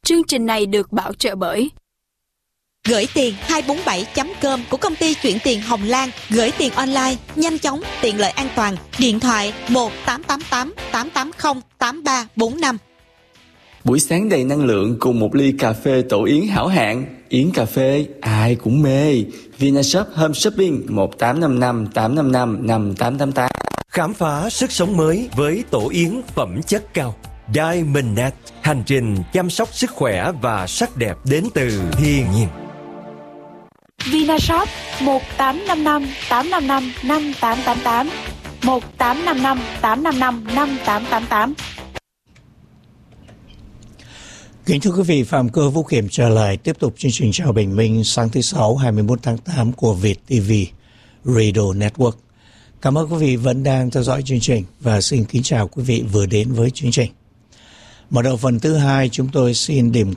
Chương trình này được bảo trợ bởi Gửi tiền 247.com của công ty chuyển tiền Hồng Lan. Gửi tiền online, nhanh chóng, tiện lợi, an toàn. Điện thoại 1-888-880-8345. Buổi sáng đầy năng lượng cùng một ly cà phê Tổ Yến hảo hạng. Yến cà phê ai cũng mê. Vinashop Home Shopping 1855-855-5888. Khám phá sức sống mới với Tổ Yến phẩm chất cao. Diamond Net, hành trình chăm sóc sức khỏe và sắc đẹp đến từ thiên nhiên. Vinashop 1855-855-5888, 1855-855-5888. Kính thưa quý vị, Phạm Cơ Vũ Kiểm trở lại tiếp tục chương trình Chào Bình Minh sáng thứ Sáu 21 tháng 8 của Việt TV Radio Network. Cảm ơn quý vị vẫn đang theo dõi chương trình và xin kính chào quý vị vừa đến với chương trình. Mở đầu phần thứ hai, chúng tôi xin điểm